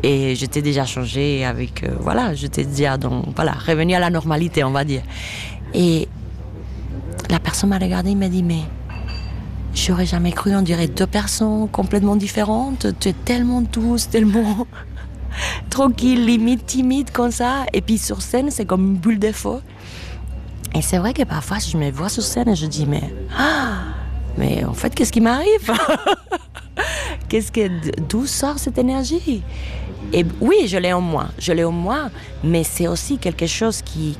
Et j'étais déjà changée avec, j'étais déjà revenue à la normalité, on va dire. Et la personne m'a regardée et m'a dit, mais j'aurais jamais cru, on dirait deux personnes complètement différentes. Tu es tellement douce, tellement tranquille, limite timide comme ça. Et puis sur scène, c'est comme une bulle de feu. Et c'est vrai que parfois, je me vois sur scène et je dis, mais en fait, qu'est-ce qui m'arrive? D'où sort cette énergie? Et oui, je l'ai en moi, mais c'est aussi quelque chose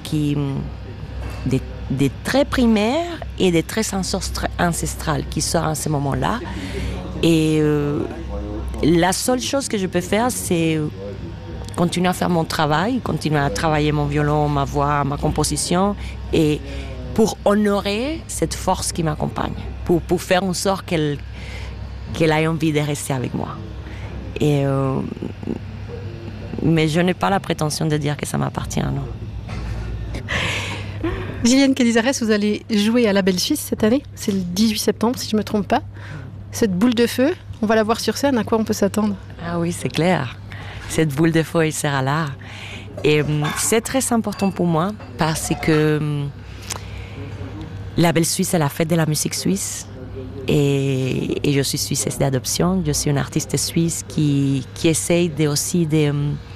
des traits primaires et des traits ancestrales qui sortent à ce moment-là. Et la seule chose que je peux faire, c'est continuer à faire mon travail, continuer à travailler mon violon, ma voix, ma composition, et pour honorer cette force qui m'accompagne, pour faire en sorte qu'elle ait envie de rester avec moi. Mais je n'ai pas la prétention de dire que ça m'appartient, non. Gilliane Calizares, vous allez jouer à la Belle Suisse cette année. C'est le 18 septembre, si je ne me trompe pas. Cette boule de feu, on va la voir sur scène. À quoi on peut s'attendre? Ah oui, c'est clair. Cette boule de feu, elle sert à l'art. Et c'est très important pour moi parce que la Belle Suisse, c'est la fête de la musique suisse. Et je suis suissesse d'adoption. Je suis une artiste suisse qui essaye aussi de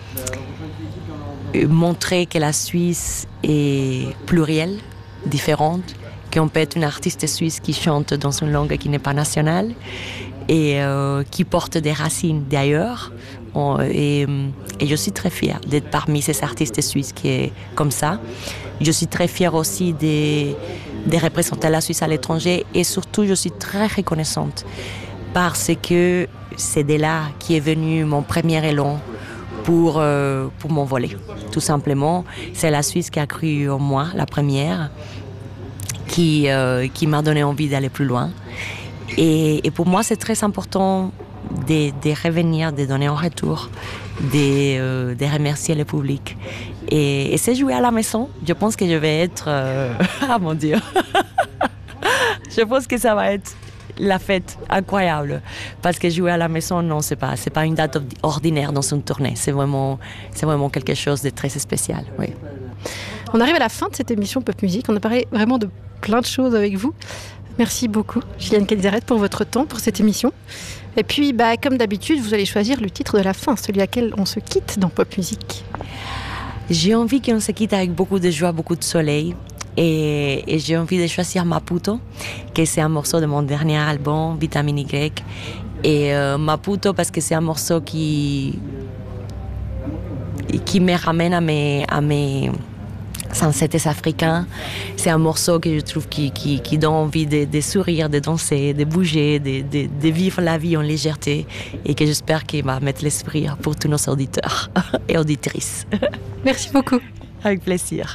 montrer que la Suisse est plurielle, différente, qu'on peut être une artiste suisse qui chante dans une langue qui n'est pas nationale et qui porte des racines d'ailleurs. Et je suis très fière d'être parmi ces artistes suisses qui est comme ça. Je suis très fière aussi de représenter la Suisse à l'étranger et surtout je suis très reconnaissante parce que c'est de là qui est venu mon premier élan pour m'envoler. Tout simplement, c'est la Suisse qui a cru en moi, la première, qui m'a donné envie d'aller plus loin. Et pour moi, c'est très important de revenir, de donner en retour, de remercier le public. Et c'est jouer à la maison. Je pense que je vais être... Ah mon Dieu. Je pense que ça va être la fête incroyable. Parce que jouer à la maison, non, c'est pas une date ordinaire dans une tournée. C'est vraiment quelque chose de très spécial. Oui. On arrive à la fin de cette émission Pop Music. On a parlé vraiment de plein de choses avec vous. Merci beaucoup, Gilliane Calizares, pour votre temps, pour cette émission. Et puis, comme d'habitude, vous allez choisir le titre de la fin, celui à laquelle on se quitte dans Pop Music. J'ai envie qu'on se quitte avec beaucoup de joie, beaucoup de soleil. Et j'ai envie de choisir Maputo, que c'est un morceau de mon dernier album, Vitamine Y. Et Maputo, parce que c'est un morceau qui me ramène à mes ancêtres africains. C'est un morceau que je trouve qui donne envie de sourire, de danser, de bouger, de vivre la vie en légèreté et que j'espère qu'il va mettre l'esprit pour tous nos auditeurs et auditrices. Merci beaucoup. Avec plaisir.